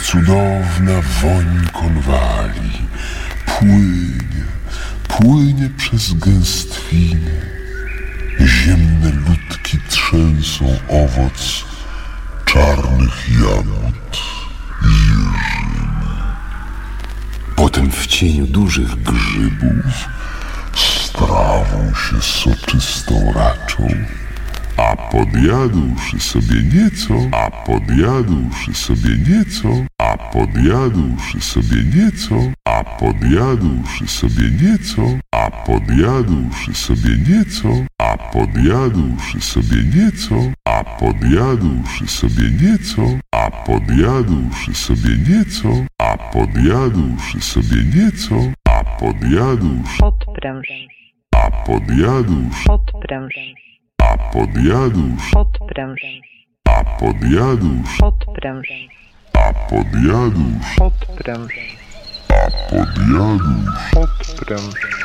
Przecudowna woń konwali płynie przez gęstwiny. Ziemne ludki trzęsą owoc czarnych jagód i jeżyny. Potem w cieniu dużych grzybów strawą się soczystą raczą, a podjadłszy sobie nieco, Podpręż.